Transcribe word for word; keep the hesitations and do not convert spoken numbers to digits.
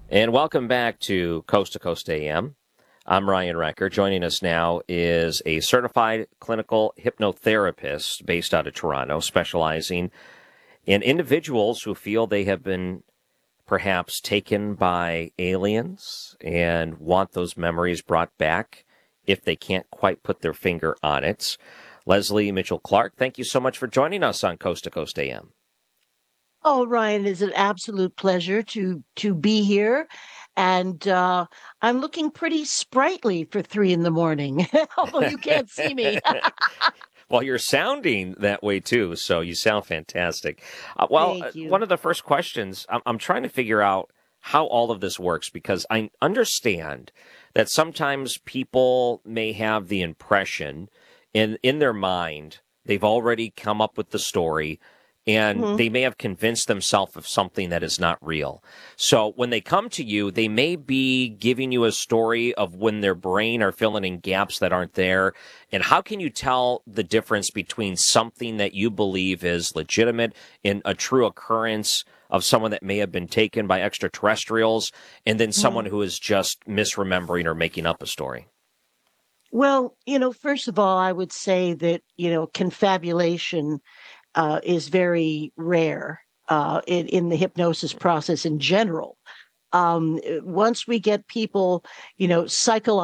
And welcome back to Coast to Coast A M. I'm Ryan Recker. Joining us now is a certified clinical hypnotherapist based out of Toronto, specializing in individuals who feel they have been perhaps taken by aliens and want those memories brought back if they can't quite put their finger on it. Leslie Mitchell Clark, thank you so much for joining us on Coast to Coast A M. Oh, Ryan, it's an absolute pleasure to to be here, and uh, I'm looking pretty sprightly for three in the morning, although you can't see me. Well, you're sounding that way too, so you sound fantastic. Uh, well, uh, Thank you. one of the first questions, I'm, I'm trying to figure out how all of this works because I understand that sometimes people may have the impression in in their mind they've already come up with the story and Mhm. they may have convinced themselves of something that is not real. So when they come to you, they may be giving you a story of when their brain are filling in gaps that aren't there. And how can you tell the difference between something that you believe is legitimate in a true occurrence of someone that may have been taken by extraterrestrials and then someone Mhm. who is just misremembering or making up a story? Well, you know, first of all, I would say that you know confabulation uh, is very rare uh, in, in the hypnosis process in general. Um, once we get people, you know, psychologically